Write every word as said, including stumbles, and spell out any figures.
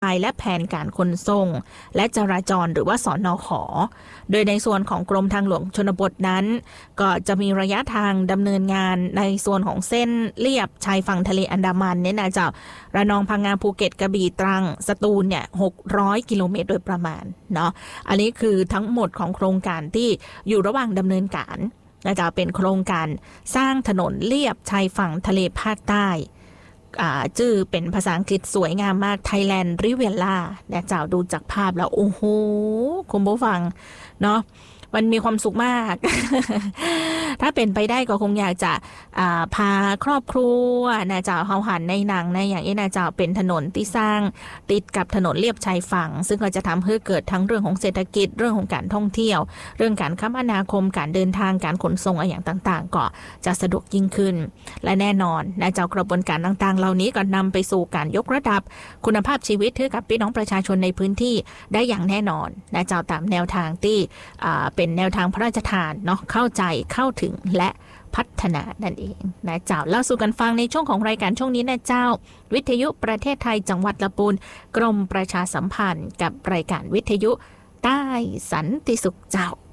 ายและแผนการขนส่งและจราจรหรือว่าสนข.โดยในส่วนของกรมทางหลวงชนบทนั้นก็จะมีระยะทางดำเนินงานในส่วนของเส้นเลียบชายฝั่งทะเลอันดามันเนี่ยนะเจ้าระนองพังงาภูเก็ตกระบี่ตรังสตูลเนี่ยหกร้อยกิโลเมตรโดยประมาณเนาะอันนี้คือทั้งหมดของโครงการที่อยู่ระหว่างดำเนินการนะจ๊ะเป็นโครงการสร้างถนนเลียบชายฝั่งทะเลภาคใต้ชื่อเป็นภาษาอังกฤษสวยงามมาก Thailand Riviera นะจ๊ะดูจากภาพแล้วโอ้โหคุณผู้ฟังเนาะมันมีความสุขมาก ถ้าเป็นไปได้ก็คงอยากจะพาครอบครัวนะจ๊ะเฮาหันในหนังในอย่างนี้นะจ๊ะเป็นถนนที่สร้างติดกับถนนเลียบชายฝั่งซึ่งก็จะทำให้เกิดทั้งเรื่องของเศรษฐกิจเรื่องของการท่องเที่ยวเรื่องการคมนาคมการเดินทางการขนส่งอะไรอย่างต่างๆก็จะสะดวกยิ่งขึ้นและแน่นอนนะจ๊ะกระบวนการต่างๆเหล่านี้ก็นำไปสู่การยกระดับคุณภาพชีวิตให้กับพี่น้องประชาชนในพื้นที่ได้อย่างแน่นอนนะจ๊ะตามแนวทางที่เป็นแนวทางพระราชทานเนาะเข้าใจเข้าถึงและพัฒนานั่นเองนะเจ้าเล่าสู่กันฟังในช่วงของรายการช่วงนี้นะเจ้าวิทยุประเทศไทยจังหวัดลำพูนกรมประชาสัมพันธ์กับรายการวิทยุใต้สันติสุขเจ้า